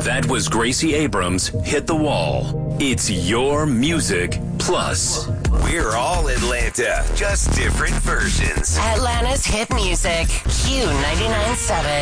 That was Gracie Abrams' Hit the Wall. It's your music plus. We're all Atlanta, just different versions. Atlanta's hit music. Q 99.7.